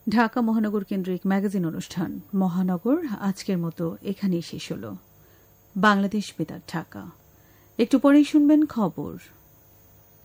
ঢাকা মহানগর কেন্দ্রিক ম্যাগাজিন অনুষ্ঠান মহানগর আজকের মতো এখানেই শেষ হল। বাংলাদেশ বেতার ঢাকা। একটু পরেই শুনবেন খবর।